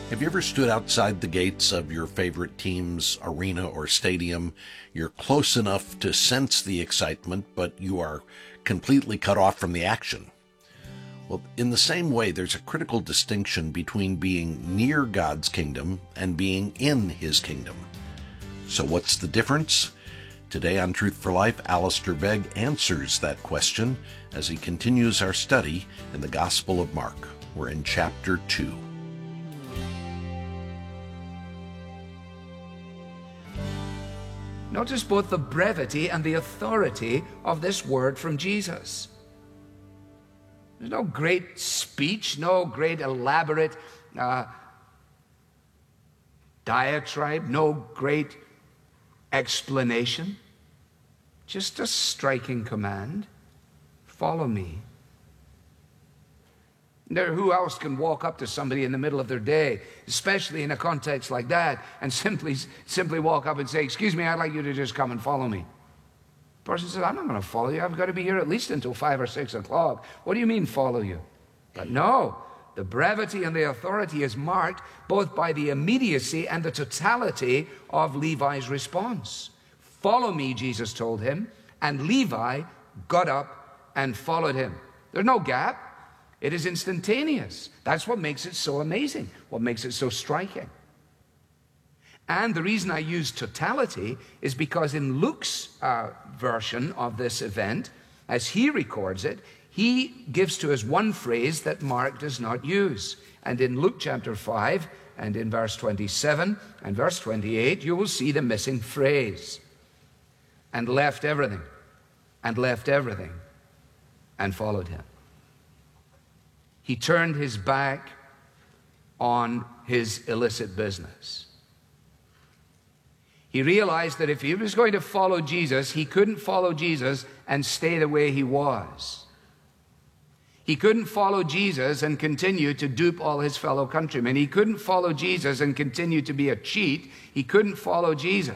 Have you ever stood outside the gates of your favorite team's arena or stadium? You're close enough to sense the excitement, but you are completely cut off from the action. Well, in the same way, there's a critical distinction between being near God's kingdom and being in His kingdom. So what's the difference? Today on Truth for Life, Alistair Begg answers that question as he continues our study in the Gospel of Mark. We're in chapter 2. Notice both the brevity and the authority of this word from Jesus. There's no great speech, no great elaborate diatribe, no great explanation. Just a striking command. Follow me. Now, who else can walk up to somebody in the middle of their day, especially in a context like that, and simply walk up and say, "Excuse me, I'd like you to just come and follow me." The person says, "I'm not going to follow you. I've got to be here at least until 5 or 6 o'clock. What do you mean, follow you?" But no, the brevity and the authority is marked both by the immediacy and the totality of Levi's response. "Follow me," Jesus told him, and Levi got up and followed him. There's no gap. It is instantaneous. That's what makes it so amazing, what makes it so striking. And the reason I use totality is because in Luke's version of this event, as he records it, he gives to us one phrase that Mark does not use. And in Luke chapter 5 and in verse 27 and verse 28, you will see the missing phrase. "And left everything, and followed him." He turned his back on his illicit business. He realized that if he was going to follow Jesus, he couldn't follow Jesus and stay the way he was. He couldn't follow Jesus and continue to dupe all his fellow countrymen. He couldn't follow Jesus and continue to be a cheat. He couldn't follow Jesus.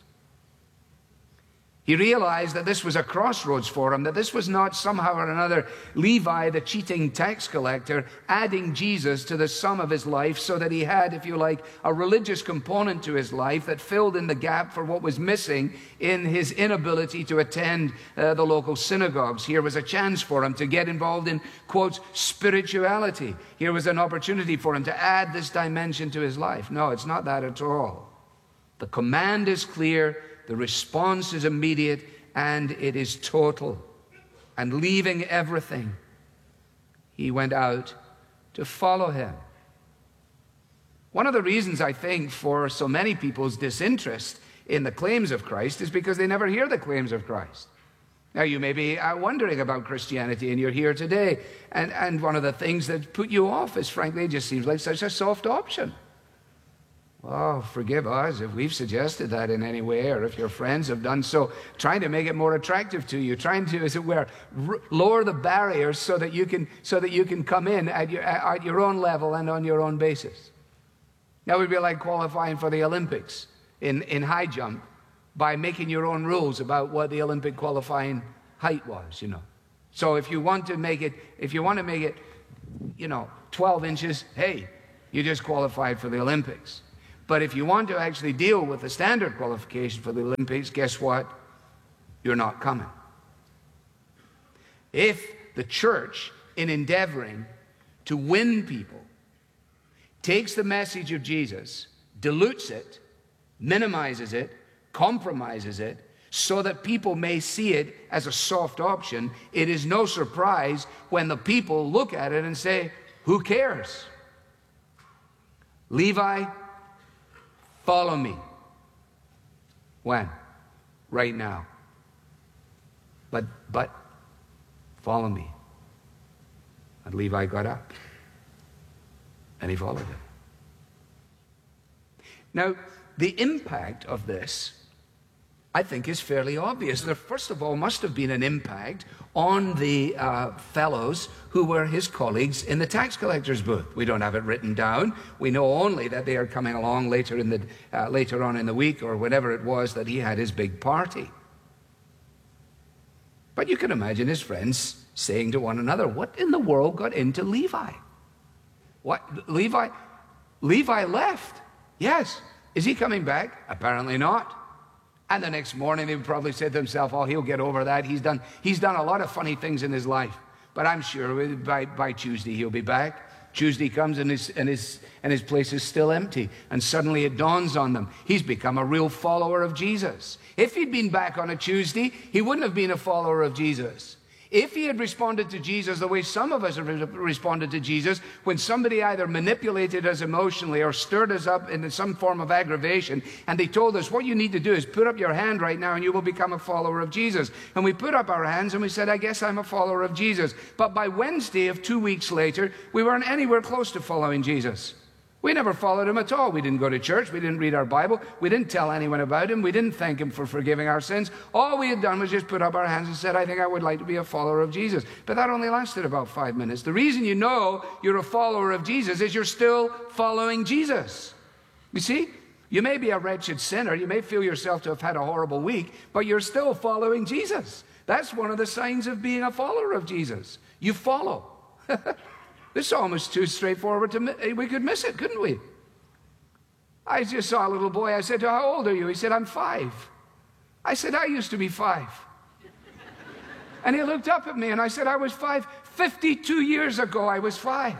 He realized that this was a crossroads for him, that this was not somehow or another Levi, the cheating tax collector, adding Jesus to the sum of his life so that he had, if you like, a religious component to his life that filled in the gap for what was missing in his inability to attend the local synagogues. Here was a chance for him to get involved in, quote, spirituality. Here was an opportunity for him to add this dimension to his life. No, it's not that at all. The command is clear. The response is immediate, and it is total. And leaving everything, he went out to follow him. One of the reasons, I think, for so many people's disinterest in the claims of Christ is because they never hear the claims of Christ. Now, you may be wondering about Christianity, and you're here today, and one of the things that put you off is, frankly, it just seems like such a soft option. Oh, forgive us if we've suggested that in any way, or if your friends have done so, trying to make it more attractive to you, trying to, as it were, lower the barriers so that you can come in at your own level and on your own basis. That would be like qualifying for the Olympics in high jump by making your own rules about what the Olympic qualifying height was, you know. So if you want to make it, 12 inches, hey, you just qualified for the Olympics. But if you want to actually deal with the standard qualification for the Olympics, guess what? You're not coming. If the church, in endeavoring to win people, takes the message of Jesus, dilutes it, minimizes it, compromises it, so that people may see it as a soft option, it is no surprise when the people look at it and say, "Who cares? Levi, follow me." When? Right now. But follow me. And Levi got up and he followed him. Now, the impact of this, I think, is fairly obvious. There, first of all, must have been an impact on the fellows who were his colleagues in the tax collector's booth. We don't have it written down. We know only that they are coming along later on in the week, or whenever it was that he had his big party. But you can imagine his friends saying to one another, "What in the world got into Levi? What, Levi? Levi left. Yes. Is he coming back? Apparently not. And the next morning they would probably say to themselves, oh, he'll get over that. He's done a lot of funny things in his life. But I'm sure by Tuesday he'll be back. Tuesday comes and his place is still empty. And suddenly it dawns on them, he's become a real follower of Jesus. If he'd been back on a Tuesday, he wouldn't have been a follower of Jesus. If he had responded to Jesus the way some of us have responded to Jesus, when somebody either manipulated us emotionally or stirred us up into some form of aggravation, and they told us, what you need to do is put up your hand right now and you will become a follower of Jesus. And we put up our hands and we said, I guess I'm a follower of Jesus. But by Wednesday of 2 weeks later, we weren't anywhere close to following Jesus. We never followed him at all. We didn't go to church. We didn't read our Bible. We didn't tell anyone about him. We didn't thank him for forgiving our sins. All we had done was just put up our hands and said, I think I would like to be a follower of Jesus. But that only lasted about 5 minutes. The reason you know you're a follower of Jesus is you're still following Jesus. You see, you may be a wretched sinner. You may feel yourself to have had a horrible week, but you're still following Jesus. That's one of the signs of being a follower of Jesus. You follow. This is almost too straightforward we could miss it, couldn't we? I just saw a little boy. I said, how old are you? He said, I'm 5. I said, I used to be 5. And he looked up at me and I said, I was 5. 52 years ago, I was 5.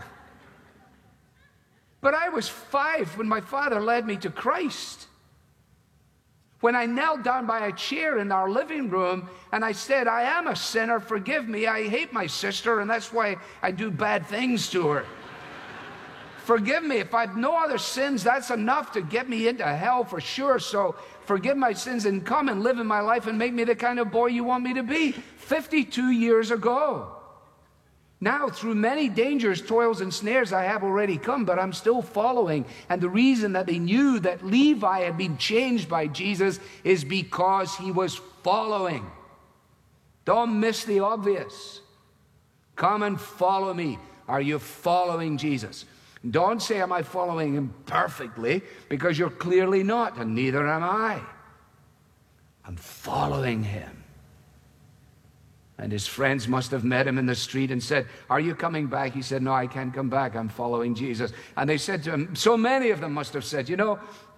But I was 5 when my father led me to Christ. When I knelt down by a chair in our living room and I said, I am a sinner, forgive me, I hate my sister, and that's why I do bad things to her. Forgive me, if I've no other sins, that's enough to get me into hell for sure, so forgive my sins and come and live in my life and make me the kind of boy you want me to be. 52 years ago. Now, through many dangers, toils, and snares, I have already come, but I'm still following. And the reason that they knew that Levi had been changed by Jesus is because he was following. Don't miss the obvious. Come and follow me. Are you following Jesus? Don't say, am I following him perfectly? Because you're clearly not, and neither am I. I'm following him. And his friends must have met him in the street and said, are you coming back? He said, no, I can't come back. I'm following Jesus. And they said to him, so many of them must have said, you know,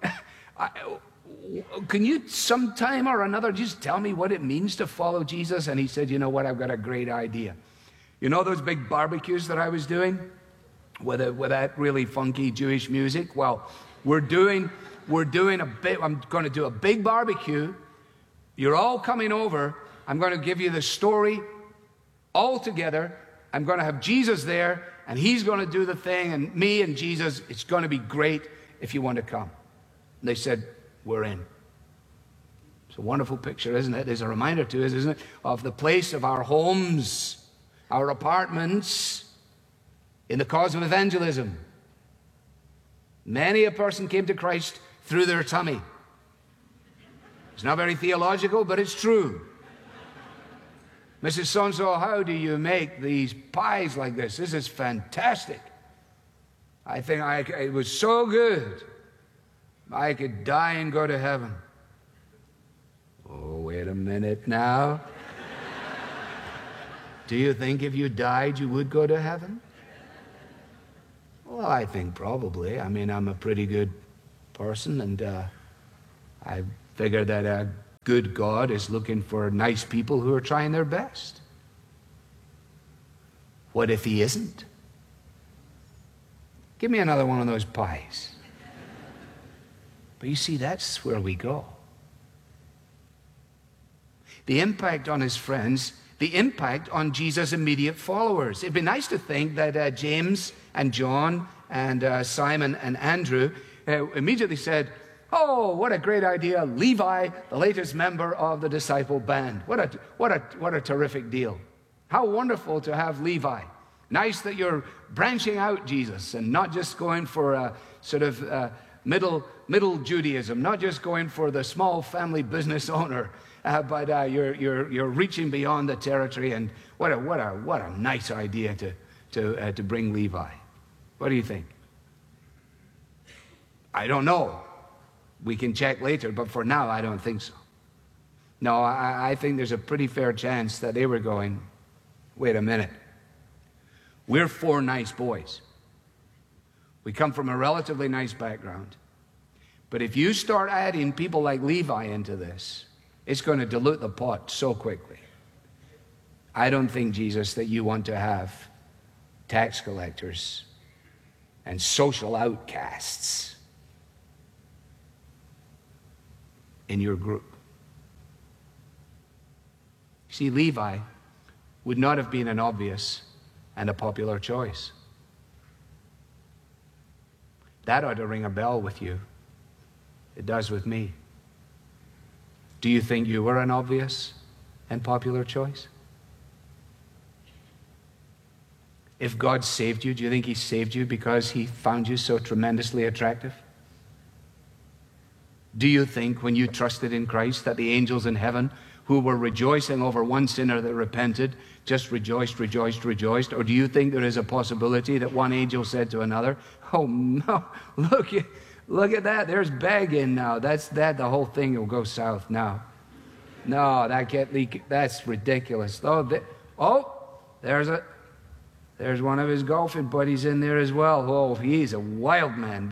can you sometime or another just tell me what it means to follow Jesus? And he said, you know what, I've got a great idea. You know those big barbecues that I was doing with that really funky Jewish music? Well, we're doing I'm going to do a big barbecue. You're all coming over. I'm going to give you the story all together. I'm going to have Jesus there, and he's going to do the thing, and me and Jesus, it's going to be great if you want to come. And they said, we're in. It's a wonderful picture, isn't it? There's a reminder to us, isn't it, of the place of our homes, our apartments, in the cause of evangelism. Many a person came to Christ through their tummy. It's not very theological, but it's true. Mrs. So-and-so, how do you make these pies like this? This is fantastic. I think it was so good. I could die and go to heaven. Oh, wait a minute now. Do you think if you died, you would go to heaven? Well, I think probably. I mean, I'm a pretty good person, and I figure that a good God is looking for nice people who are trying their best. What if he isn't? Give me another one of those pies. But you see, that's where we go. The impact on his friends, the impact on Jesus' immediate followers. It'd be nice to think that James and John and Simon and Andrew immediately said, oh, what a great idea. Levi, the latest member of the disciple band. What a terrific deal. How wonderful to have Levi. Nice that you're branching out, Jesus, and not just going for a sort of middle Judaism, not just going for the small family business owner, but you're reaching beyond the territory. And what a nice idea to bring Levi. What do you think? I don't know. We can check later, but for now, I don't think so. No, I think there's a pretty fair chance that they were going, wait a minute. We're 4 nice boys. We come from a relatively nice background. But if you start adding people like Levi into this, it's going to dilute the pot so quickly. I don't think, Jesus, that you want to have tax collectors and social outcasts in your group. See, Levi would not have been an obvious and a popular choice. That ought to ring a bell with you. It does with me. Do you think you were an obvious and popular choice? If God saved you, do you think he saved you because he found you so tremendously attractive? Do you think when you trusted in Christ that the angels in heaven who were rejoicing over one sinner that repented just rejoiced? Or do you think there is a possibility that one angel said to another, oh no, look at that, there's begging now. The whole thing will go south now. No, that can't leak. That's ridiculous. There's one of his golfing buddies in there as well. Oh, he's a wild man.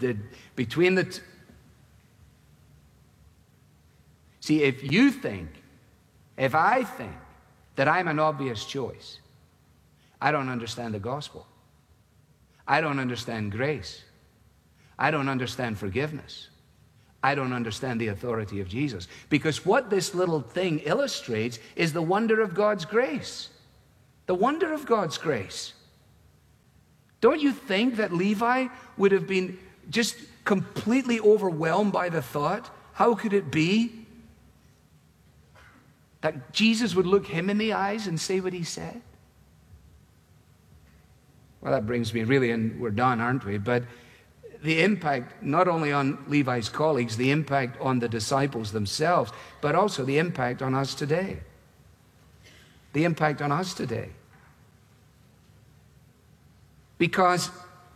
See, if I think that I'm an obvious choice, I don't understand the gospel. I don't understand grace. I don't understand forgiveness. I don't understand the authority of Jesus. Because what this little thing illustrates is the wonder of God's grace. The wonder of God's grace. Don't you think that Levi would have been just completely overwhelmed by the thought, how could it be that Jesus would look him in the eyes and say what he said? Well, that brings me really, and we're done, aren't we? But the impact, not only on Levi's colleagues, the impact on the disciples themselves, but also the impact on us today. The impact on us today. Because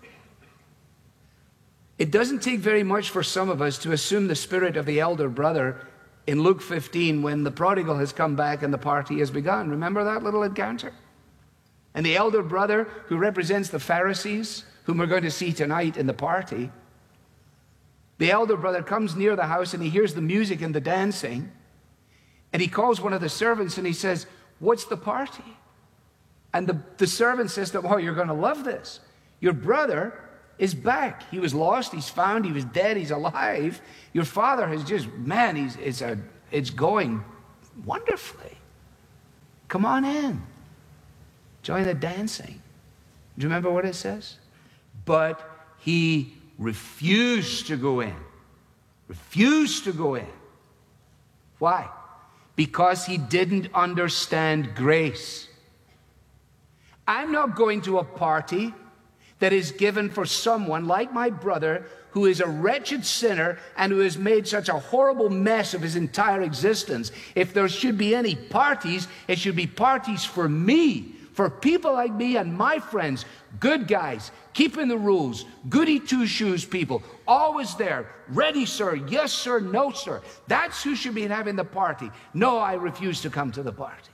it doesn't take very much for some of us to assume the spirit of the elder brother in Luke 15 when the prodigal has come back and the party has begun. Remember that little encounter? And the elder brother, who represents the Pharisees, whom we're going to see tonight in the party, the elder brother comes near the house and he hears the music and the dancing, and he calls one of the servants and he says, "What's the party?" And the servant says to him, "Oh, you're going to love this. Your brother is back. He was lost, he's found, he was dead, he's alive. Your father has just, it's going wonderfully. Come on in. Join the dancing." Do you remember what it says? But he refused to go in. Refused to go in. Why? Because he didn't understand grace. I'm not going to a party that is given for someone like my brother who is a wretched sinner and who has made such a horrible mess of his entire existence. If there should be any parties, it should be parties for me, for people like me and my friends, good guys, keeping the rules, goody two-shoes people, always there, ready, sir, yes, sir, no, sir. That's who should be having the party. No, I refuse to come to the party.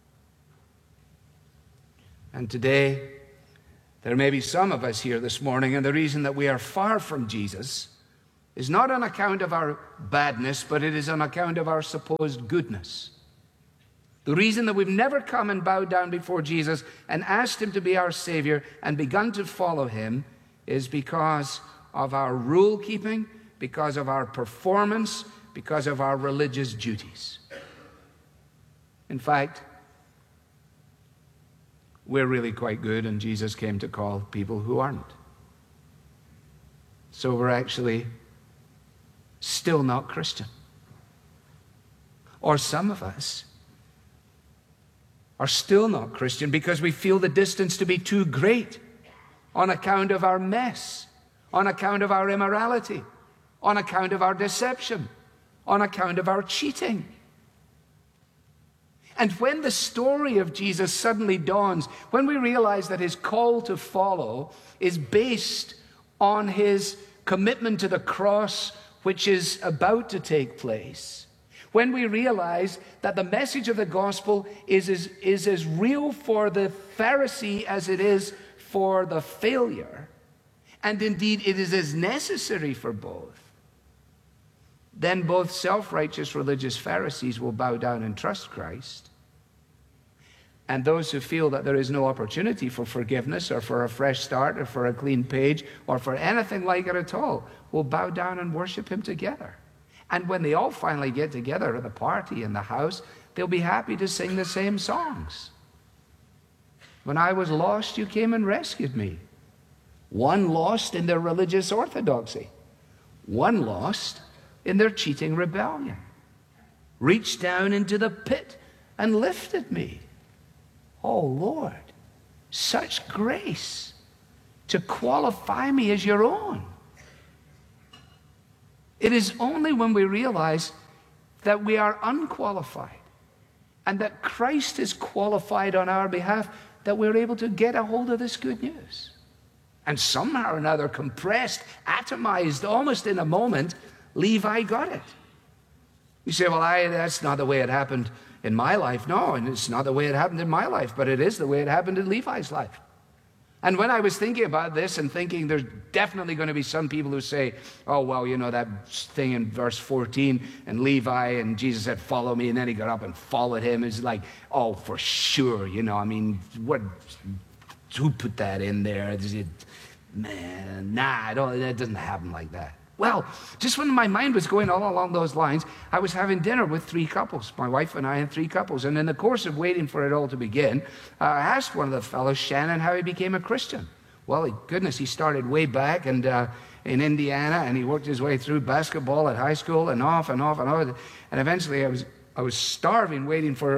And today, there may be some of us here this morning, and the reason that we are far from Jesus is not on account of our badness, but it is on account of our supposed goodness. The reason that we've never come and bowed down before Jesus and asked him to be our Savior and begun to follow him is because of our rule keeping, because of our performance, because of our religious duties. In fact, we're really quite good, and Jesus came to call people who aren't. So we're actually still not Christian. Or some of us are still not Christian because we feel the distance to be too great on account of our mess, on account of our immorality, on account of our deception, on account of our cheating. And when the story of Jesus suddenly dawns, when we realize that his call to follow is based on his commitment to the cross, which is about to take place, when we realize that the message of the gospel is as real for the Pharisee as it is for the failure, and indeed it is as necessary for both, then both self-righteous religious Pharisees will bow down and trust Christ, and those who feel that there is no opportunity for forgiveness or for a fresh start or for a clean page or for anything like it at all will bow down and worship him together. And when they all finally get together at the party in the house, they'll be happy to sing the same songs. When I was lost, you came and rescued me. One lost in their religious orthodoxy. One lost in their cheating rebellion. Reached down into the pit and lifted me. Oh, Lord, such grace to qualify me as your own. It is only when we realize that we are unqualified and that Christ is qualified on our behalf that we're able to get a hold of this good news. And somehow or another, compressed, atomized, almost in a moment, Levi got it. You say, well, that's not the way it happened in my life. No, and it's not the way it happened in my life, but it is the way it happened in Levi's life. And when I was thinking about this and thinking there's definitely going to be some people who say, oh, well, you know, that thing in verse 14, and Levi, and Jesus said, follow me, and then he got up and followed him. It's like, oh, for sure, you know, I mean, who put that in there? Man, nah, that doesn't happen like that. Well, just when my mind was going all along those lines, I was having dinner with 3 couples, my wife and I and 3 couples. And in the course of waiting for it all to begin, I asked one of the fellows, Shannon, how he became a Christian. Well, goodness, he started way back and in Indiana, and he worked his way through basketball at high school and off and off and off. And eventually I was starving waiting for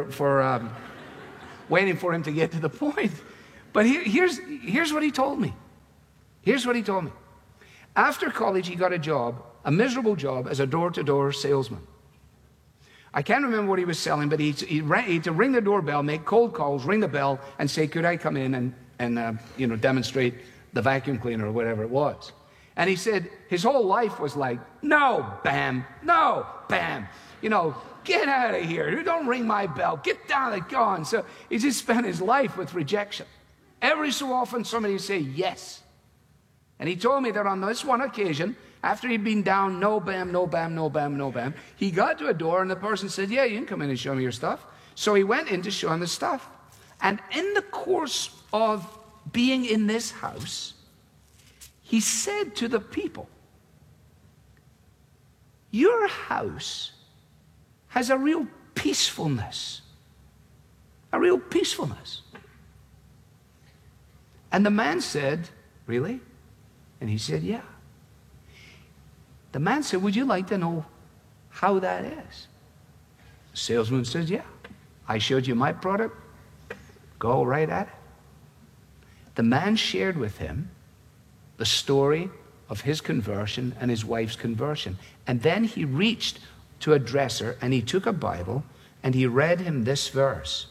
him to get to the point. But here's what he told me. Here's what he told me. After college, he got a job, a miserable job, as a door-to-door salesman. I can't remember what he was selling, but he had to ring the doorbell, make cold calls, ring the bell, and say, could I come in and demonstrate the vacuum cleaner or whatever it was. And he said his whole life was like, no, bam, no, bam. You know, get out of here. Don't ring my bell. Get down and gone. So he just spent his life with rejection. Every so often, somebody would say yes. And he told me that on this one occasion, after he'd been down, no bam, no bam, no bam, no bam, he got to a door and the person said, yeah, you can come in and show me your stuff. So he went in to show him the stuff. And in the course of being in this house, he said to the people, your house has a real peacefulness. A real peacefulness. And the man said, really? And he said, yeah. The man said, would you like to know how that is? The salesman said, yeah. I showed you my product. Go right at it. The man shared with him the story of his conversion and his wife's conversion. And then he reached to a dresser and he took a Bible and he read him this verse.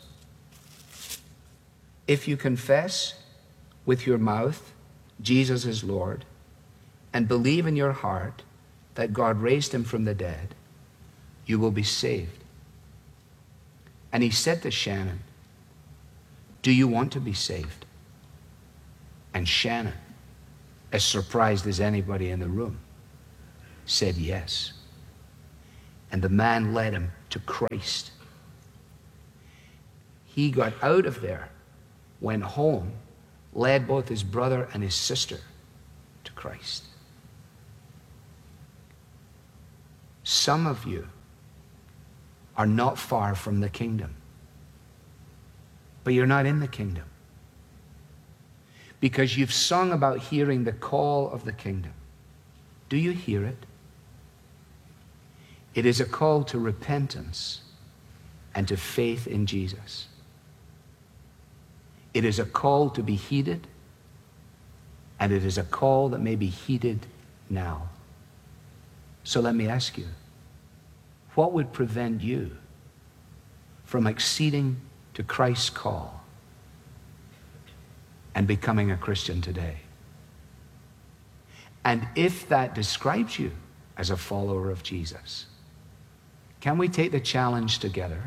If you confess with your mouth Jesus is Lord, and believe in your heart that God raised him from the dead, you will be saved. And he said to Shannon, do you want to be saved? And Shannon, as surprised as anybody in the room, said yes. And the man led him to Christ. He got out of there, went home, led both his brother and his sister to Christ. Some of you are not far from the kingdom, but you're not in the kingdom because you've sung about hearing the call of the kingdom. Do you hear it? It is a call to repentance and to faith in Jesus. It is a call to be heeded, and it is a call that may be heeded now. So let me ask you, what would prevent you from acceding to Christ's call and becoming a Christian today? And if that describes you as a follower of Jesus, can we take the challenge together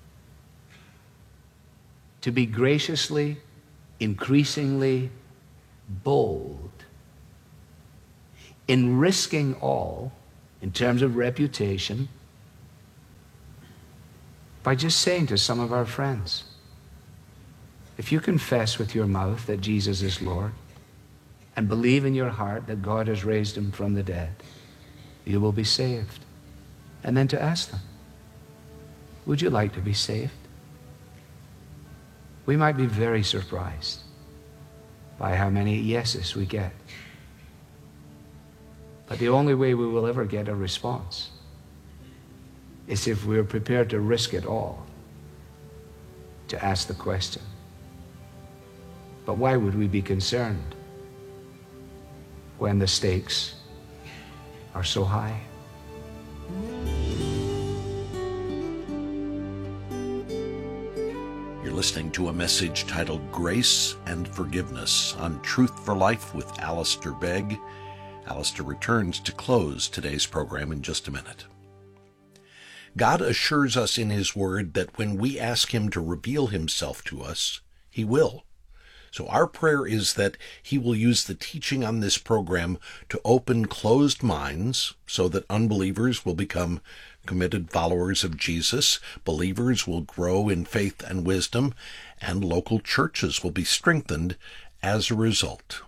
to be graciously, increasingly bold in risking all in terms of reputation by just saying to some of our friends, if you confess with your mouth that Jesus is Lord and believe in your heart that God has raised him from the dead, you will be saved. And then to ask them, would you like to be saved? We might be very surprised by how many yeses we get. But the only way we will ever get a response is if we're prepared to risk it all to ask the question. But why would we be concerned when the stakes are so high? You're listening to a message titled Grace and Forgiveness on Truth for Life with Alistair Begg. Alistair returns to close today's program in just a minute. God assures us in his word that when we ask him to reveal himself to us, he will. So our prayer is that he will use the teaching on this program to open closed minds so that unbelievers will become committed followers of Jesus, believers will grow in faith and wisdom, and local churches will be strengthened as a result.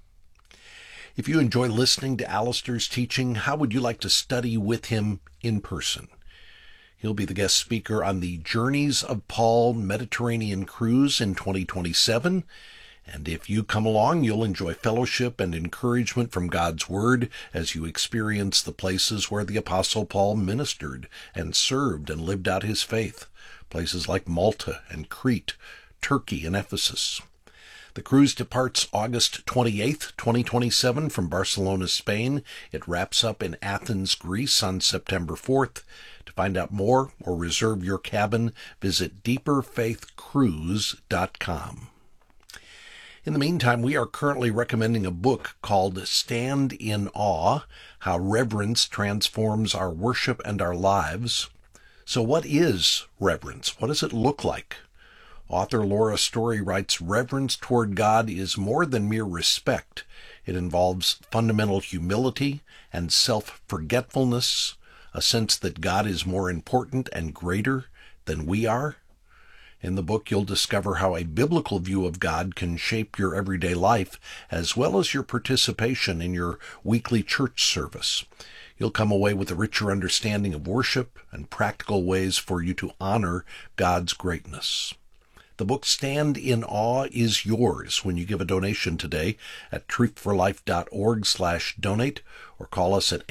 If you enjoy listening to Alistair's teaching, how would you like to study with him in person? He'll be the guest speaker on the Journeys of Paul Mediterranean Cruise in 2027. And if you come along, you'll enjoy fellowship and encouragement from God's Word as you experience the places where the Apostle Paul ministered and served and lived out his faith, places like Malta and Crete, Turkey and Ephesus. The cruise departs August 28th, 2027 from Barcelona, Spain. It wraps up in Athens, Greece on September 4th. To find out more or reserve your cabin, visit deeperfaithcruise.com. In the meantime, we are currently recommending a book called Stand in Awe, How Reverence Transforms Our Worship and Our Lives. So what is reverence? What does it look like? Author Laura Story writes, reverence toward God is more than mere respect. It involves fundamental humility and self-forgetfulness, a sense that God is more important and greater than we are. In the book, you'll discover how a biblical view of God can shape your everyday life, as well as your participation in your weekly church service. You'll come away with a richer understanding of worship and practical ways for you to honor God's greatness. The book Stand in Awe is yours when you give a donation today at truthforlife.org/donate or call us at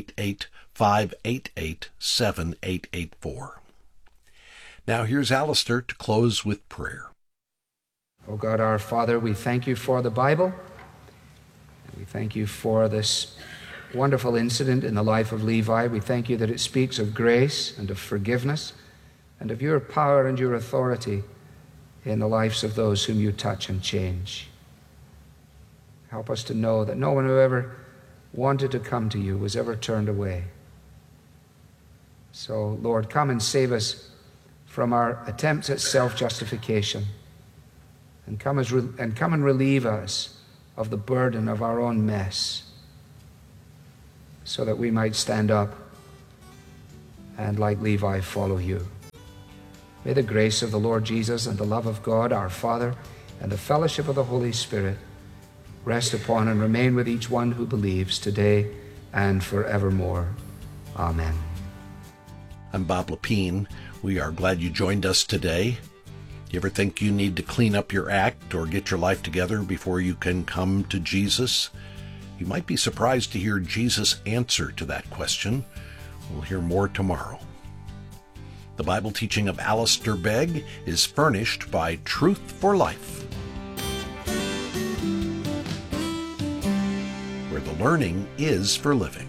888-588-7884. Now here's Alistair to close with prayer. Oh God, our Father, we thank you for the Bible. We thank you for this wonderful incident in the life of Levi. We thank you that it speaks of grace and of forgiveness and of your power and your authority in the lives of those whom you touch and change. Help us to know that no one who ever wanted to come to you was ever turned away. So, Lord, come and save us from our attempts at self-justification, and come and relieve us of the burden of our own mess, so that we might stand up and, like Levi, follow you. May the grace of the Lord Jesus and the love of God, our Father, and the fellowship of the Holy Spirit rest upon and remain with each one who believes today and forevermore. Amen. I'm Bob Lepine. We are glad you joined us today. You ever think you need to clean up your act or get your life together before you can come to Jesus? You might be surprised to hear Jesus' answer to that question. We'll hear more tomorrow. The Bible teaching of Alistair Begg is furnished by Truth for Life, where the learning is for living.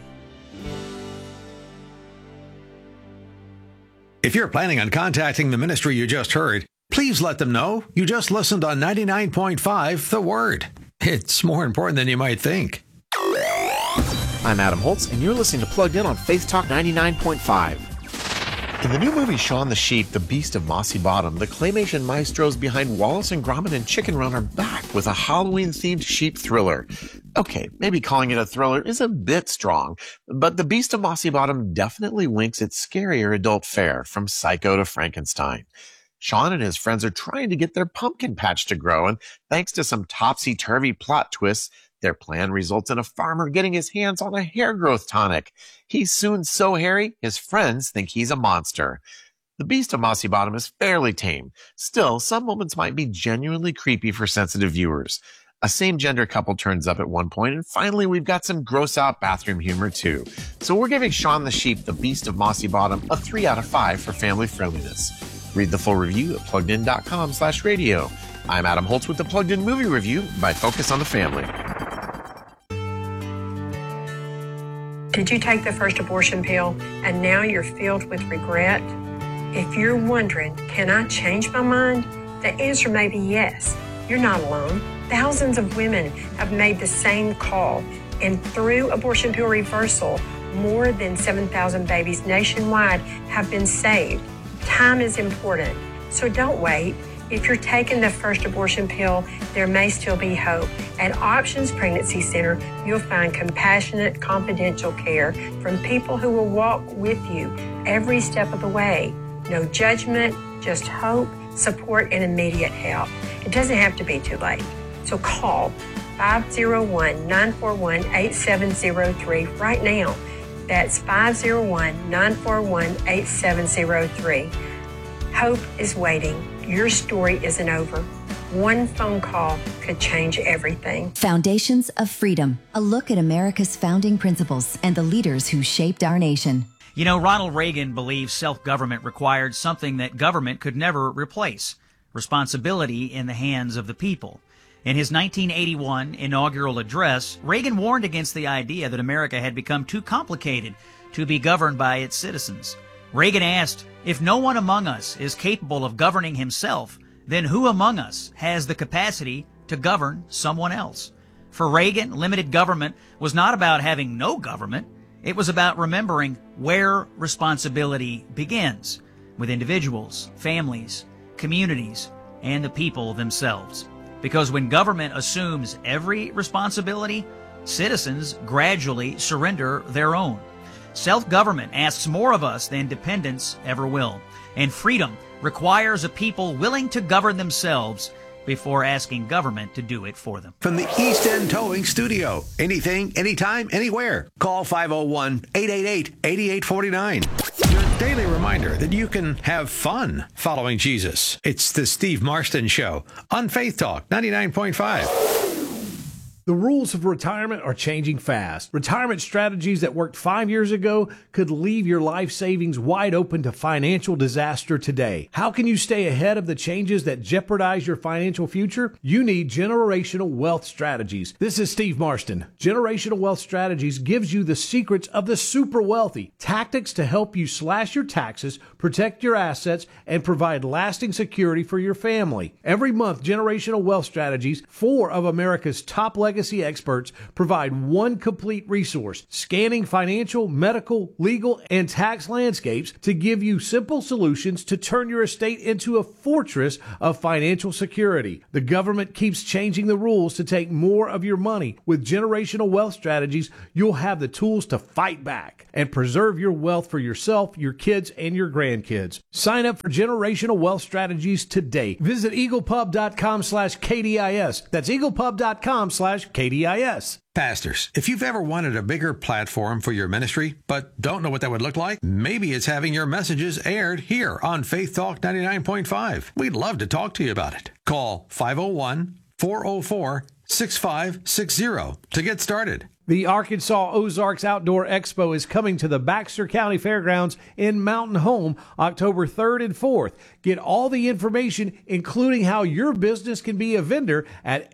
If you're planning on contacting the ministry you just heard, please let them know you just listened on 99.5 The Word. It's more important than you might think. I'm Adam Holtz, and you're listening to Plugged In on Faith Talk 99.5. In the new movie Shaun the Sheep, The Beast of Mossy Bottom, the claymation maestros behind Wallace and Gromit and Chicken Run are back with a Halloween-themed sheep thriller. Okay, maybe calling it a thriller is a bit strong, but The Beast of Mossy Bottom definitely winks its scarier adult fare from Psycho to Frankenstein. Sean and his friends are trying to get their pumpkin patch to grow, and thanks to some topsy-turvy plot twists, their plan results in a farmer getting his hands on a hair growth tonic. He's soon so hairy, his friends think he's a monster. The Beast of Mossy Bottom is fairly tame. Still, some moments might be genuinely creepy for sensitive viewers. A same-gender couple turns up at one point, and finally we've got some gross-out bathroom humor too. So we're giving Shaun the Sheep, The Beast of Mossy Bottom, a 3 out of 5 for family friendliness. Read the full review at PluggedIn.com/radio. I'm Adam Holtz with the Plugged In Movie Review by Focus on the Family. Did you take the first abortion pill and now you're filled with regret? If you're wondering, can I change my mind? The answer may be yes. You're not alone. Thousands of women have made the same call, and through abortion pill reversal, more than 7,000 babies nationwide have been saved. Time is important, so don't wait. If you're taking the first abortion pill, there may still be hope. At Options Pregnancy Center, you'll find compassionate, confidential care from people who will walk with you every step of the way. No judgment, just hope, support, and immediate help. It doesn't have to be too late. So call 501-941-8703 right now. That's 501-941-8703. Hope is waiting. Your story isn't over. One phone call could change everything. Foundations of Freedom, a look at America's founding principles and the leaders who shaped our nation. You know, Ronald Reagan believed self-government required something that government could never replace: responsibility in the hands of the people. In his 1981 inaugural address, Reagan warned against the idea that America had become too complicated to be governed by its citizens. Reagan asked, if no one among us is capable of governing himself, then who among us has the capacity to govern someone else? For Reagan, limited government was not about having no government. It was about remembering where responsibility begins, with individuals, families, communities, and the people themselves. Because when government assumes every responsibility, citizens gradually surrender their own. Self-government asks more of us than dependence ever will. And freedom requires a people willing to govern themselves before asking government to do it for them. From the East End Towing Studio. Anything, anytime, anywhere. Call 501-888-8849. Your daily reminder that you can have fun following Jesus. It's the Steve Marston Show on Faith Talk 99.5. The rules of retirement are changing fast. Retirement strategies that worked 5 years ago could leave your life savings wide open to financial disaster today. How can you stay ahead of the changes that jeopardize your financial future? You need Generational Wealth Strategies. This is Steve Marston. Generational Wealth Strategies gives you the secrets of the super wealthy, tactics to help you slash your taxes, protect your assets, and provide lasting security for your family. Every month, Generational Wealth Strategies, 4 of America's top legacy experts, provide one complete resource, scanning financial, medical, legal, and tax landscapes to give you simple solutions to turn your estate into a fortress of financial security. The government keeps changing the rules to take more of your money. With Generational Wealth Strategies, you'll have the tools to fight back and preserve your wealth for yourself, your kids, and your grandkids. Sign up for Generational Wealth Strategies today. Visit eaglepub.com/KDIS. That's eaglepub.com/KDIS. Pastors, if you've ever wanted a bigger platform for your ministry, but don't know what that would look like, maybe it's having your messages aired here on Faith Talk 99.5. We'd love to talk to you about it. Call 501-404-6560 to get started. The Arkansas Ozarks Outdoor Expo is coming to the Baxter County Fairgrounds in Mountain Home October 3rd and 4th. Get all the information, including how your business can be a vendor, at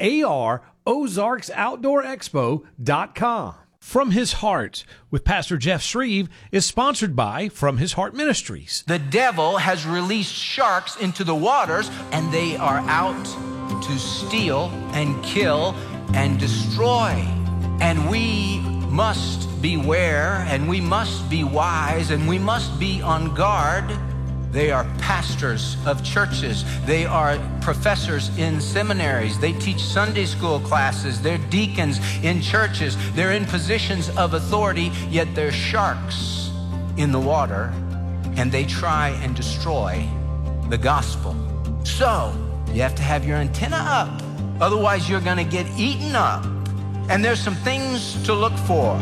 AROzarksoutdoorexpo.com. From His Heart with Pastor Jeff Shreve is sponsored by From His Heart Ministries. The devil has released sharks into the waters, and they are out to steal and kill and destroy. And we must beware, and we must be wise, and we must be on guard They are pastors of churches. They are professors in seminaries. They teach Sunday school classes. They're deacons in churches. They're in positions of authority, yet they're sharks in the water, and they try and destroy the gospel. So you have to have your antenna up. Otherwise, you're going to get eaten up. And there's some things to look for.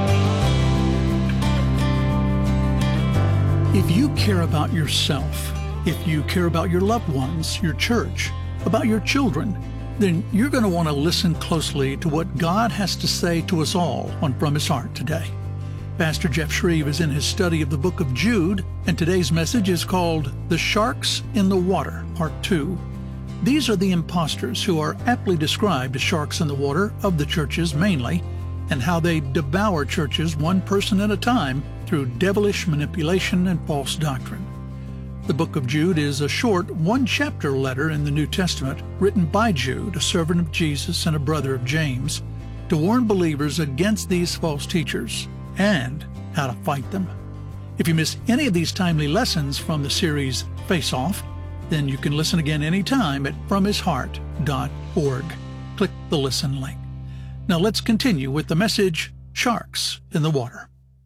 If you care about yourself, if you care about your loved ones, your church, about your children, then you're going to want to listen closely to what God has to say to us all on From His Heart today. Pastor Jeff Shreve is in his study of the book of Jude, and today's message is called The Sharks in the Water, Part 2. These are the impostors who are aptly described as sharks in the water of the churches mainly, and how they devour churches one person at a time through devilish manipulation and false doctrine. The book of Jude is a short one-chapter letter in the New Testament written by Jude, a servant of Jesus and a brother of James, to warn believers against these false teachers and how to fight them. If you miss any of these timely lessons from the series Face Off, then you can listen again anytime at FromHisHeart.org. Click the listen link. Now let's continue with the message, Sharks in the Water.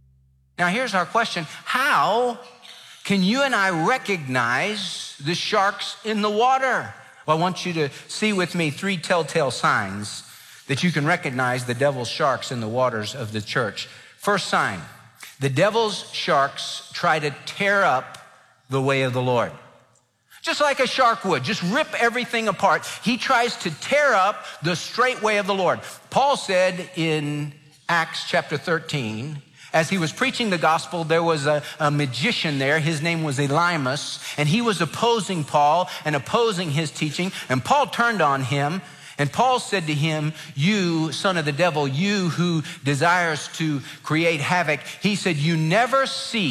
Now here's our question. How can you and I recognize the sharks in the water? Well, I want you to see with me 3 telltale signs that you can recognize the devil's sharks in the waters of the church. First sign, the devil's sharks try to tear up the way of the Lord. Just like a shark would, just rip everything apart. He tries to tear up the straight way of the Lord. Paul said in Acts chapter 13, as he was preaching the gospel, there was a magician there. His name was Elymas, and he was opposing Paul and opposing his teaching. And Paul turned on him, and Paul said to him, "You son of the devil, you who desires to create havoc," he said, "you never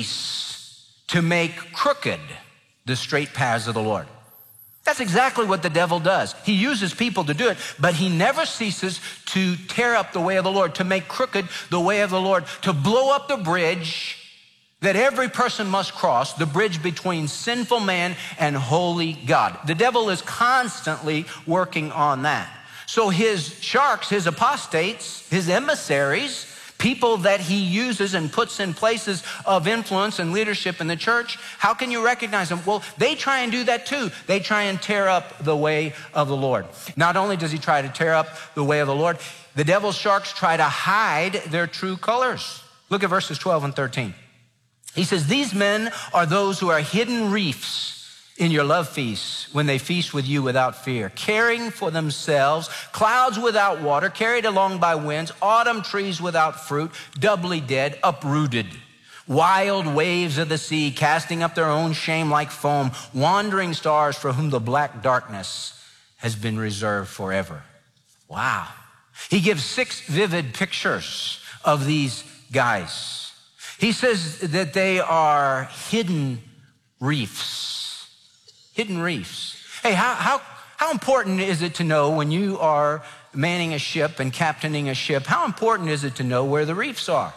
cease to make crooked the straight paths of the Lord." That's exactly what the devil does. He uses people to do it, but he never ceases to tear up the way of the Lord, to make crooked the way of the Lord, to blow up the bridge that every person must cross, the bridge between sinful man and holy God. The devil is constantly working on that. So his sharks, his apostates, his emissaries, people that he uses and puts in places of influence and leadership in the church, how can you recognize them? Well, they try and do that too. They try and tear up the way of the Lord. Not only does he try to tear up the way of the Lord, the devil's sharks try to hide their true colors. Look at verses 12 and 13. He says, "These men are those who are hidden reefs in your love feasts, when they feast with you without fear, caring for themselves, clouds without water, carried along by winds, autumn trees without fruit, doubly dead, uprooted, wild waves of the sea, casting up their own shame like foam, wandering stars for whom the black darkness has been reserved forever." Wow. He gives 6 vivid pictures of these guys. He says that they are hidden reefs. Hidden reefs. Hey, how important is it to know when you are manning a ship and captaining a ship, how important is it to know where the reefs are?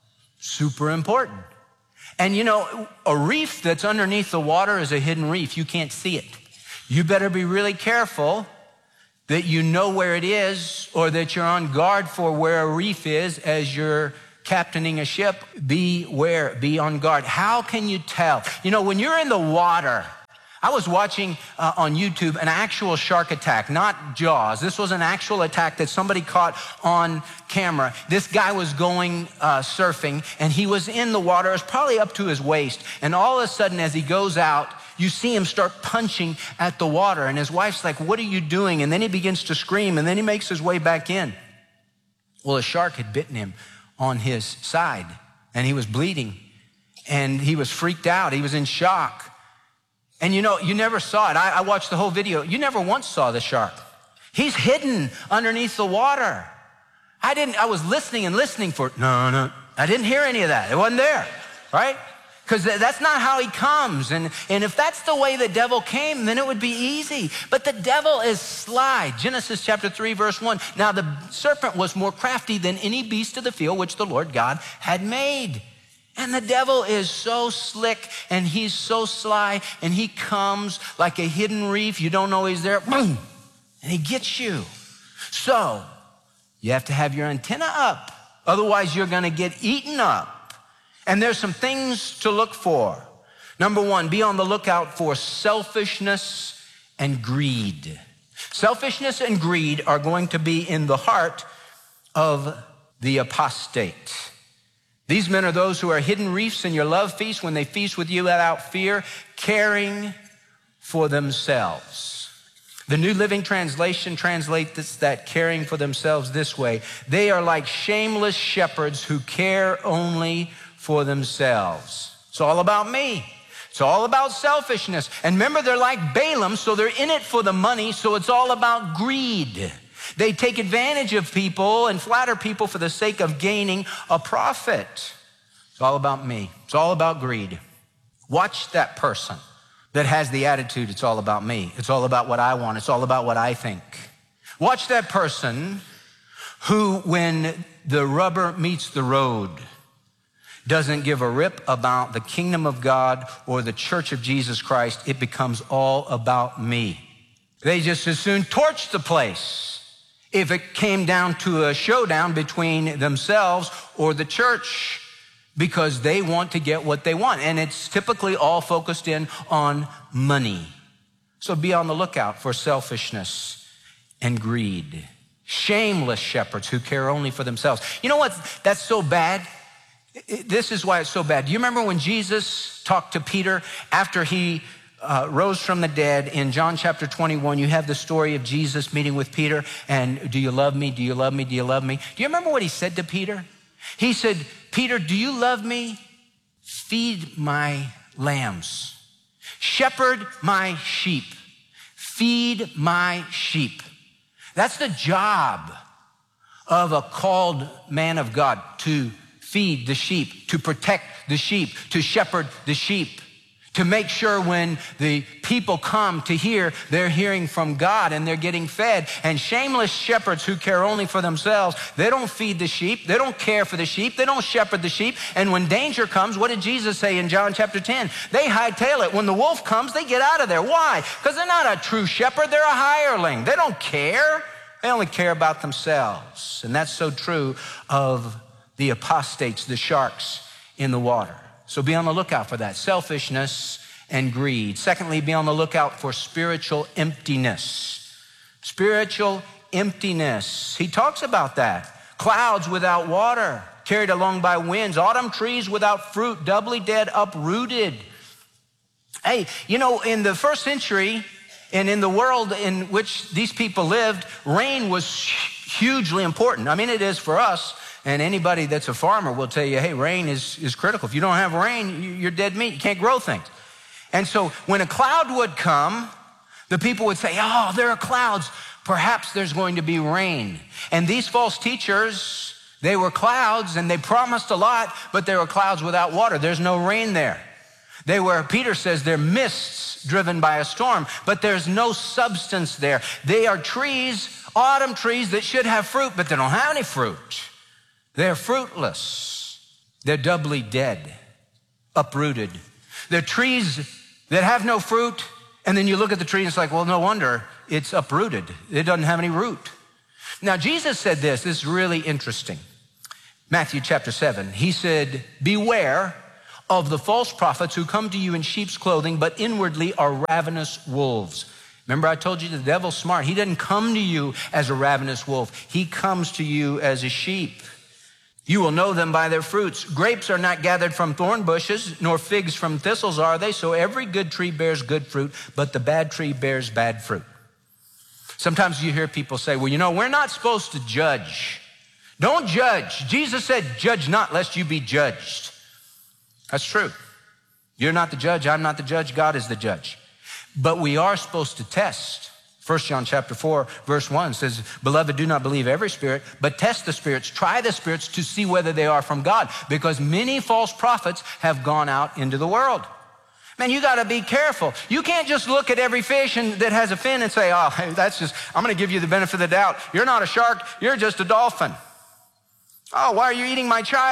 Super important. And you know, a reef that's underneath the water is a hidden reef. You can't see it. You better be really careful that you know where it is, or that you're on guard for where a reef is as you're captaining a ship. Beware, be on guard. How can you tell? You know, when you're in the water, I was watching on YouTube an actual shark attack, not Jaws. This was an actual attack that somebody caught on camera. This guy was going surfing, and he was in the water. It was probably up to his waist. And all of a sudden, as he goes out, you see him start punching at the water. And his wife's like, "What are you doing?" And then he begins to scream, and then he makes his way back in. Well, a shark had bitten him on his side, and he was bleeding, and he was freaked out. He was in shock. And you know, you never saw it. I watched the whole video. You never once saw the shark. He's hidden underneath the water. I was listening and listening for, no. I didn't hear any of that. It wasn't there, right? Because that's not how he comes. And if that's the way the devil came, then it would be easy. But the devil is sly. Genesis chapter 3, verse 1. "Now the serpent was more crafty than any beast of the field which the Lord God had made." And the devil is so slick and he's so sly and he comes like a hidden reef. You don't know he's there. Boom! And he gets you. So you have to have your antenna up. Otherwise, you're going to get eaten up. And there's some things to look for. Number one, be on the lookout for selfishness and greed. Selfishness and greed are going to be in the heart of the apostate. These men are those who are hidden reefs in your love feast when they feast with you without fear, caring for themselves. The New Living Translation translates that caring for themselves this way. They are like shameless shepherds who care only for themselves. It's all about me. It's all about selfishness. And remember, they're like Balaam, so they're in it for the money, so it's all about greed. They take advantage of people and flatter people for the sake of gaining a profit. It's all about me. It's all about greed. Watch that person that has the attitude, it's all about me. It's all about what I want. It's all about what I think. Watch that person who, when the rubber meets the road, doesn't give a rip about the kingdom of God or the church of Jesus Christ. It becomes all about me. They just as soon torch the place if it came down to a showdown between themselves or the church, because they want to get what they want. And it's typically all focused in on money. So be on the lookout for selfishness and greed. Shameless shepherds who care only for themselves. You know what? That's so bad. This is why it's so bad. Do you remember when Jesus talked to Peter after he rose from the dead? In John chapter 21, you have the story of Jesus meeting with Peter and, do you love me? Do you love me? Do you love me? Do you remember what he said to Peter? He said, Peter, do you love me? Feed my lambs. Shepherd my sheep. Feed my sheep. That's the job of a called man of God, to feed the sheep, to protect the sheep, to shepherd the sheep, to make sure when the people come to hear, they're hearing from God and they're getting fed. And shameless shepherds who care only for themselves, they don't feed the sheep, they don't care for the sheep, they don't shepherd the sheep. And when danger comes, what did Jesus say in John chapter 10? They hightail it. When the wolf comes, they get out of there. Why? Because they're not a true shepherd, they're a hireling. They don't care. They only care about themselves. And that's so true of the apostates, the sharks in the water. So be on the lookout for that, selfishness and greed. Secondly, be on the lookout for spiritual emptiness. Spiritual emptiness. He talks about that. Clouds without water, carried along by winds. Autumn trees without fruit, doubly dead, uprooted. Hey, you know, in the first century and in the world in which these people lived, rain was hugely important. I mean, it is for us. And anybody that's a farmer will tell you, hey, rain is critical. If you don't have rain, you're dead meat. You can't grow things. And so when a cloud would come, the people would say, oh, there are clouds. Perhaps there's going to be rain. And these false teachers, they were clouds and they promised a lot, but they were clouds without water. There's no rain there. They were, Peter says, they're mists driven by a storm, but there's no substance there. They are trees, autumn trees that should have fruit, but they don't have any fruit. They're fruitless. They're doubly dead, uprooted. They're trees that have no fruit, and then you look at the tree and it's like, well, no wonder it's uprooted. It doesn't have any root. Now, Jesus said this is really interesting. Matthew chapter 7, he said, beware of the false prophets who come to you in sheep's clothing, but inwardly are ravenous wolves. Remember, I told you the devil's smart. He doesn't come to you as a ravenous wolf. He comes to you as a sheep. You will know them by their fruits. Grapes are not gathered from thorn bushes, nor figs from thistles are they. So every good tree bears good fruit, but the bad tree bears bad fruit. Sometimes you hear people say, well, you know, we're not supposed to judge. Don't judge. Jesus said, judge not, lest you be judged. That's true. You're not the judge. I'm not the judge. God is the judge. But we are supposed to test. 1 John chapter 4, verse 1 says, beloved, do not believe every spirit, but test the spirits, try the spirits to see whether they are from God, because many false prophets have gone out into the world. Man, you got to be careful. You can't just look at every fish that has a fin and say, oh, hey, I'm going to give you the benefit of the doubt. You're not a shark. You're just a dolphin. Oh, why are you eating my child?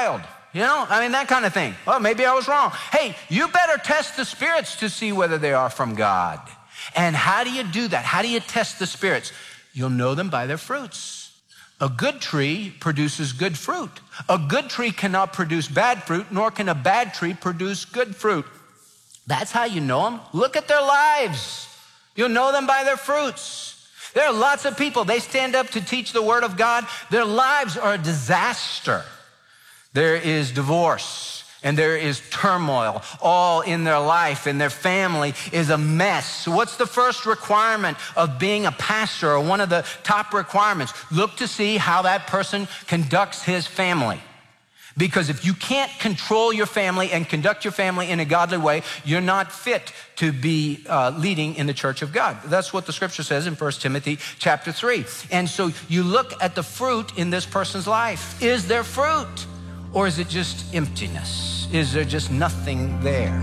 You know, I mean, that kind of thing. Well, maybe I was wrong. Hey, you better test the spirits to see whether they are from God. And how do you do that? How do you test the spirits? You'll know them by their fruits. A good tree produces good fruit. A good tree cannot produce bad fruit, nor can a bad tree produce good fruit. That's how you know them. Look at their lives. You'll know them by their fruits. There are lots of people, they stand up to teach the word of God. Their lives are a disaster. There is divorce and there is turmoil all in their life, and their family is a mess. So what's the first requirement of being a pastor, or one of the top requirements? Look to see how that person conducts his family. Because if you can't control your family and conduct your family in a godly way, you're not fit to be leading in the church of God. That's what the scripture says in 1 Timothy chapter 3. And so you look at the fruit in this person's life. Is there fruit? Or is it just emptiness? Is there just nothing there?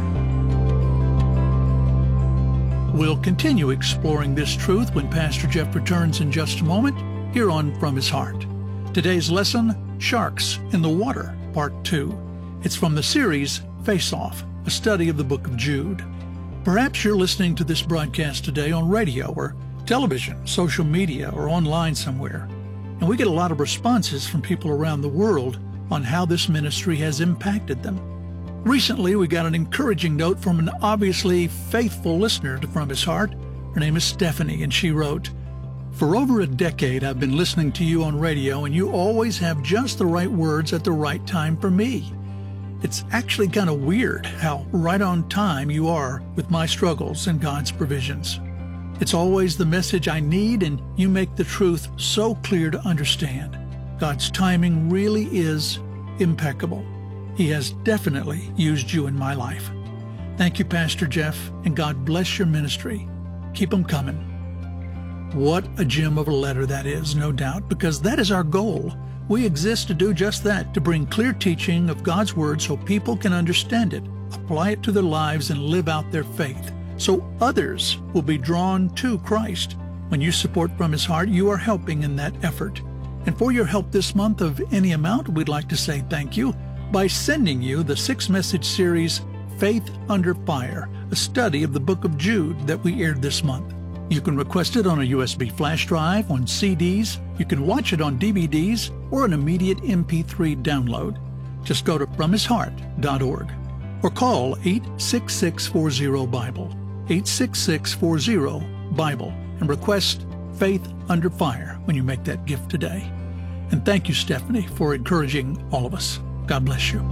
We'll continue exploring this truth when Pastor Jeff returns in just a moment, here on From His Heart. Today's lesson, Sharks in the Water, Part 2. It's from the series Face Off, a study of the book of Jude. Perhaps you're listening to this broadcast today on radio or television, social media, or online somewhere. And we get a lot of responses from people around the world on how this ministry has impacted them. Recently, we got an encouraging note from an obviously faithful listener to From His Heart. Her name is Stephanie, and she wrote, "For over a decade, I've been listening to you on radio, and you always have just the right words at the right time for me. It's actually kind of weird how right on time you are with my struggles and God's provisions. It's always the message I need, and you make the truth so clear to understand. God's timing really is impeccable. He has definitely used you in my life. Thank you, Pastor Jeff, and God bless your ministry. Keep them coming." What a gem of a letter that is, no doubt, because that is our goal. We exist to do just that, to bring clear teaching of God's Word so people can understand it, apply it to their lives, and live out their faith, so others will be drawn to Christ. When you support From His Heart, you are helping in that effort. And for your help this month of any amount, we'd like to say thank you by sending you the 6-message series, Faith Under Fire, a study of the book of Jude that we aired this month. You can request it on a USB flash drive, on CDs, you can watch it on DVDs, or an immediate MP3 download. Just go to FromHisHeart.org or call 86640-BIBLE, 86640-BIBLE, and request Faith Under Fire when you make that gift today. And thank you, Stephanie, for encouraging all of us. God bless you.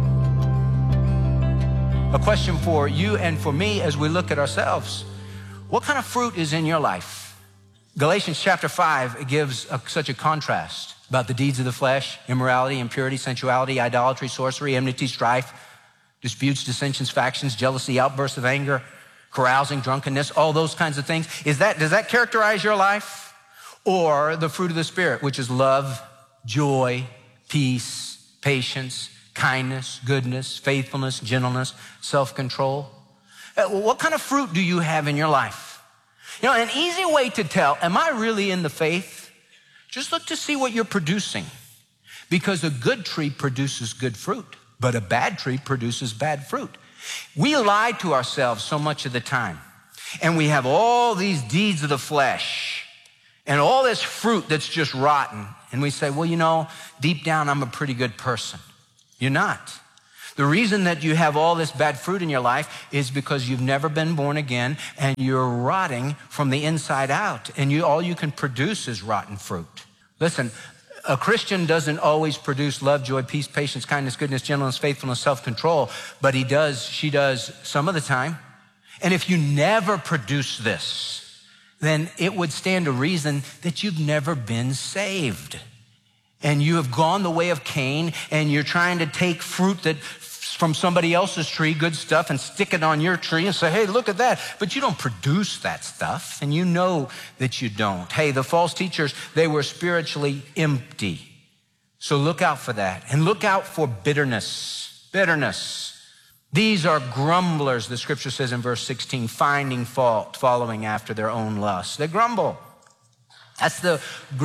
A question for you and for me as we look at ourselves. What kind of fruit is in your life? Galatians chapter 5 gives such a contrast about the deeds of the flesh, immorality, impurity, sensuality, idolatry, sorcery, enmity, strife, disputes, dissensions, factions, jealousy, outbursts of anger, carousing, drunkenness, all those kinds of things. Does that characterize your life? Or the fruit of the Spirit, which is love, joy, peace, patience, kindness, goodness, faithfulness, gentleness, self-control? What kind of fruit do you have in your life? You know, an easy way to tell, am I really in the faith? Just look to see what you're producing. Because a good tree produces good fruit, but a bad tree produces bad fruit. We lie to ourselves so much of the time, and we have all these deeds of the flesh and all this fruit that's just rotten. And we say, well, you know, deep down, I'm a pretty good person. You're not. The reason that you have all this bad fruit in your life is because you've never been born again and you're rotting from the inside out, and all you can produce is rotten fruit. Listen, a Christian doesn't always produce love, joy, peace, patience, kindness, goodness, gentleness, faithfulness, self-control, but she does some of the time. And if you never produce this, then it would stand to reason that you've never been saved. And you have gone the way of Cain, and you're trying to take fruit that from somebody else's tree, good stuff, and stick it on your tree and say, hey, look at that. But you don't produce that stuff, and you know that you don't. Hey, the false teachers, they were spiritually empty. So look out for that. And look out for bitterness. Bitterness. These are grumblers, the scripture says in verse 16, finding fault, following after their own lusts. They grumble. That's the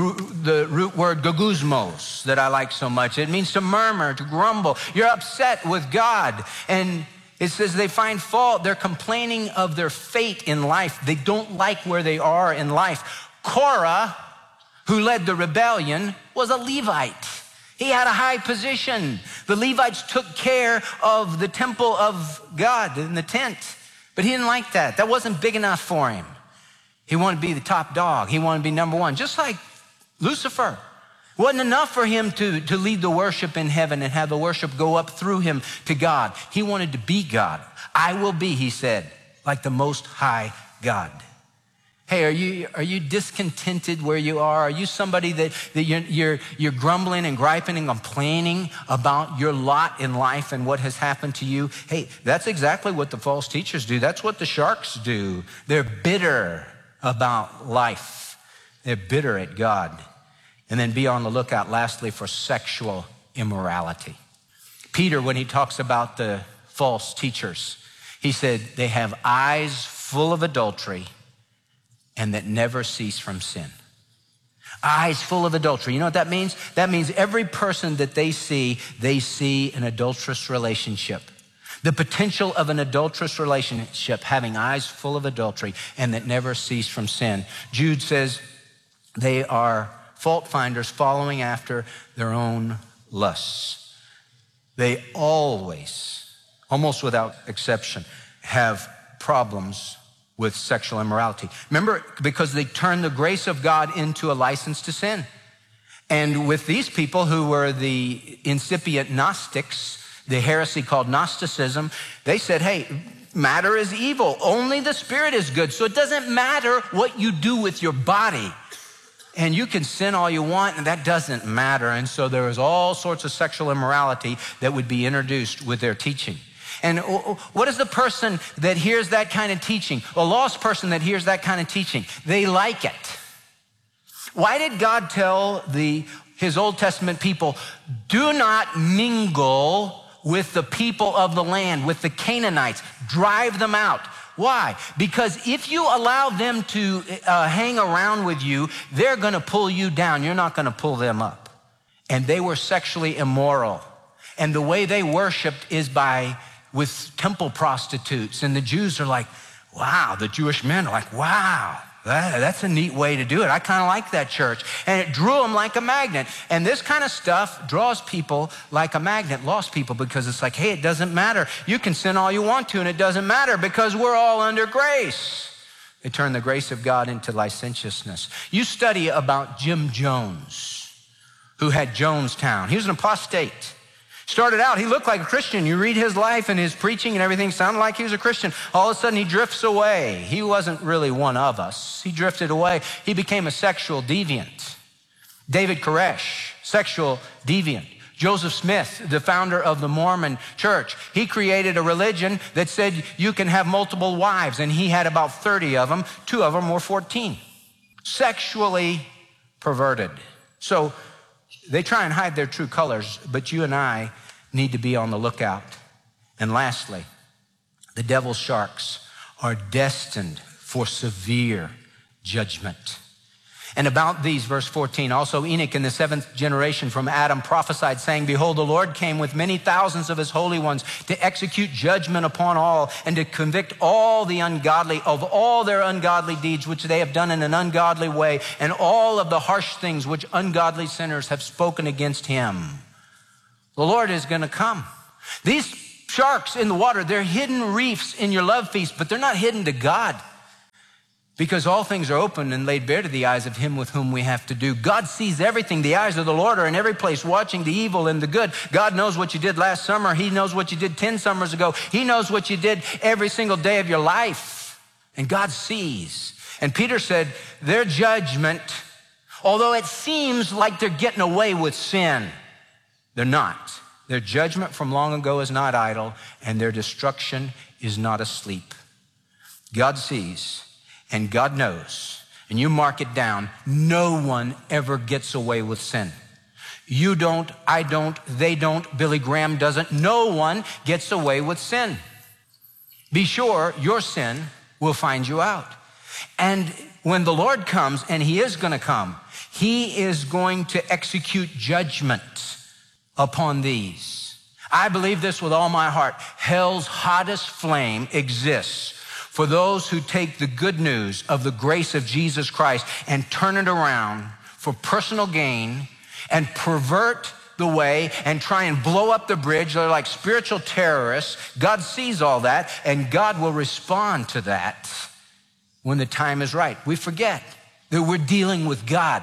root word goguzmos that I like so much. It means to murmur, to grumble. You're upset with God. And it says they find fault. They're complaining of their fate in life. They don't like where they are in life. Korah, who led the rebellion, was a Levite. He had a high position. The Levites took care of the temple of God in the tent. But he didn't like that. That wasn't big enough for him. He wanted to be the top dog. He wanted to be number one, just like Lucifer. It wasn't enough for him to lead the worship in heaven and have the worship go up through him to God. He wanted to be God. I will be, he said, like the Most High God. Hey, are you discontented where you are? Are you somebody that you're grumbling and griping and complaining about your lot in life and what has happened to you? Hey, that's exactly what the false teachers do. That's what the sharks do. They're bitter about life. They're bitter at God. And then be on the lookout, lastly, for sexual immorality. Peter, when he talks about the false teachers, he said they have eyes full of adultery and that never cease from sin. Eyes full of adultery. You know what that means? That means every person that they see an adulterous relationship. The potential of an adulterous relationship, having eyes full of adultery and that never cease from sin. Jude says they are fault finders following after their own lusts. They always, almost without exception, have problems with sexual immorality. Remember, because they turn the grace of God into a license to sin. And with these people who were the incipient Gnostics, the heresy called Gnosticism, they said, hey, matter is evil. Only the spirit is good. So it doesn't matter what you do with your body. And you can sin all you want, and that doesn't matter. And so there was all sorts of sexual immorality that would be introduced with their teaching. And what is the person that hears that kind of teaching? A lost person that hears that kind of teaching, they like it. Why did God tell his Old Testament people, do not mingle with the people of the land, with the Canaanites, drive them out? Why? Because if you allow them to hang around with you, they're going to pull you down. You're not going to pull them up. And they were sexually immoral. And the way they worshiped is with temple prostitutes. And the Jews are like, wow, the Jewish men are like, wow, that's a neat way to do it. I kind of like that church. And it drew them like a magnet. And this kind of stuff draws people like a magnet, lost people, because it's like, hey, it doesn't matter. You can sin all you want to, and it doesn't matter because we're all under grace. They turn the grace of God into licentiousness. You study about Jim Jones, who had Jonestown. He was an apostate. Started out, he looked like a Christian. You read his life and his preaching and everything sounded like he was a Christian. All of a sudden, he drifts away. He wasn't really one of us. He drifted away. He became a sexual deviant. David Koresh, sexual deviant. Joseph Smith, the founder of the Mormon church, he created a religion that said you can have multiple wives, and he had about 30 of them. 2 of them were 14. Sexually perverted. So they try and hide their true colors, but you and I need to be on the lookout. And lastly, the devil's sharks are destined for severe judgment. And about these, verse 14, also Enoch in the 7th generation from Adam prophesied, saying, behold, the Lord came with many thousands of his holy ones to execute judgment upon all and to convict all the ungodly of all their ungodly deeds, which they have done in an ungodly way, and all of the harsh things which ungodly sinners have spoken against him. The Lord is going to come. These sharks in the water, they're hidden reefs in your love feast, but they're not hidden to God. Because all things are open and laid bare to the eyes of him with whom we have to do. God sees everything. The eyes of the Lord are in every place, watching the evil and the good. God knows what you did last summer. He knows what you did 10 summers ago. He knows what you did every single day of your life. And God sees. And Peter said, their judgment, although it seems like they're getting away with sin, they're not. Their judgment from long ago is not idle, and their destruction is not asleep. God sees. And God knows, and you mark it down, no one ever gets away with sin. You don't, I don't, they don't, Billy Graham doesn't. No one gets away with sin. Be sure your sin will find you out. And when the Lord comes, and he is going to come, he is going to execute judgment upon these. I believe this with all my heart. Hell's hottest flame exists for those who take the good news of the grace of Jesus Christ and turn it around for personal gain and pervert the way and try and blow up the bridge. They're like spiritual terrorists. God sees all that, and God will respond to that when the time is right. We forget that we're dealing with God.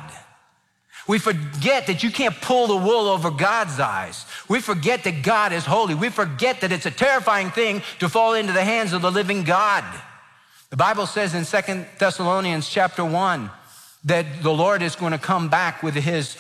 We forget that you can't pull the wool over God's eyes. We forget that God is holy. We forget that it's a terrifying thing to fall into the hands of the living God. The Bible says in 2 Thessalonians chapter 1 that the Lord is going to come back with his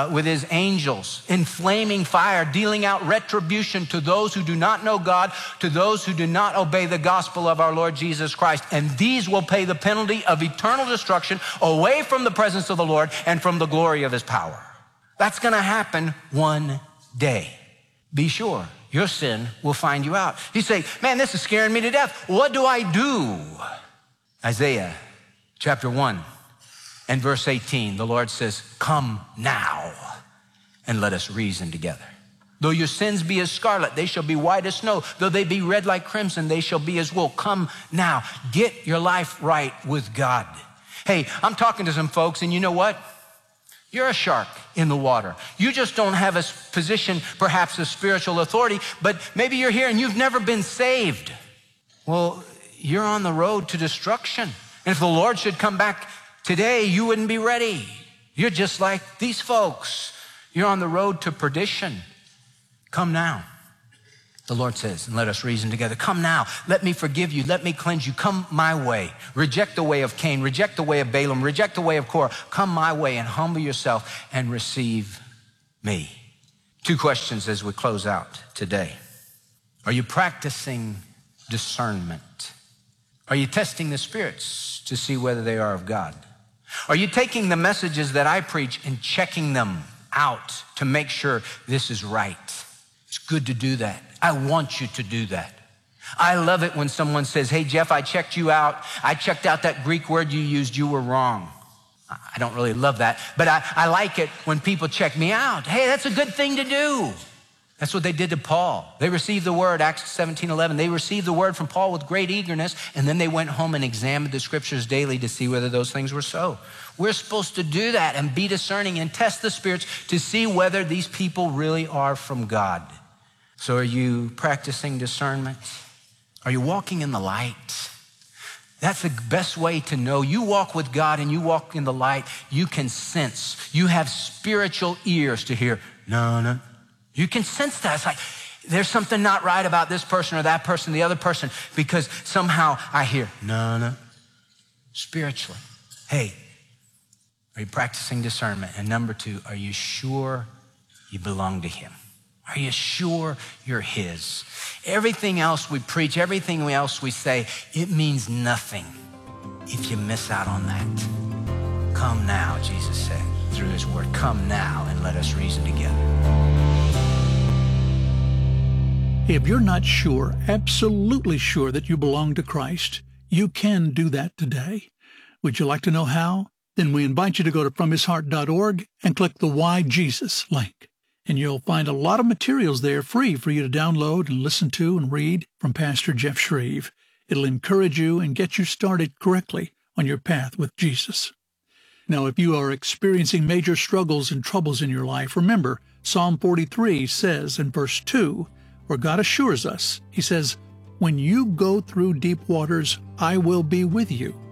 angels in flaming fire, dealing out retribution to those who do not know God, to those who do not obey the gospel of our Lord Jesus Christ. And these will pay the penalty of eternal destruction away from the presence of the Lord and from the glory of his power. That's going to happen one day. Be sure your sin will find you out. You say, man, this is scaring me to death. What do I do? Isaiah chapter 1. And verse 18, the Lord says, come now and let us reason together. Though your sins be as scarlet, they shall be white as snow. Though they be red like crimson, they shall be as wool. Come now, get your life right with God. Hey, I'm talking to some folks, and you know what? You're a shark in the water. You just don't have a position, perhaps of spiritual authority, but maybe you're here and you've never been saved. Well, you're on the road to destruction. And if the Lord should come back today, you wouldn't be ready. You're just like these folks. You're on the road to perdition. Come now, the Lord says, and let us reason together. Come now, let me forgive you, let me cleanse you. Come my way. Reject the way of Cain, reject the way of Balaam, reject the way of Korah. Come my way and humble yourself and receive me. 2 questions as we close out today. Are you practicing discernment? Are you testing the spirits to see whether they are of God? Are you taking the messages that I preach and checking them out to make sure this is right? It's good to do that. I want you to do that. I love it when someone says, hey, Jeff, I checked you out. I checked out that Greek word you used. You were wrong. I don't really love that, but I like it when people check me out. Hey, that's a good thing to do. That's what they did to Paul. They received the word, Acts 17:11. They received the word from Paul with great eagerness, and then they went home and examined the scriptures daily to see whether those things were so. We're supposed to do that and be discerning and test the spirits to see whether these people really are from God. So are you practicing discernment? Are you walking in the light? That's the best way to know. You walk with God and you walk in the light, you can sense. You have spiritual ears to hear, no. You can sense that. It's like, there's something not right about this person or that person, the other person, because somehow I hear, no. Spiritually. Hey, are you practicing discernment? And number 2, are you sure you belong to him? Are you sure you're his? Everything else we preach, everything else we say, it means nothing if you miss out on that. Come now, Jesus said through his word. Come now and let us reason together. If you're not sure, absolutely sure that you belong to Christ, you can do that today. Would you like to know how? Then we invite you to go to FromHisHeart.org and click the Why Jesus link. And you'll find a lot of materials there free for you to download and listen to and read from Pastor Jeff Shreve. It'll encourage you and get you started correctly on your path with Jesus. Now, if you are experiencing major struggles and troubles in your life, remember Psalm 43 says in verse 2, where God assures us, he says, when you go through deep waters, I will be with you.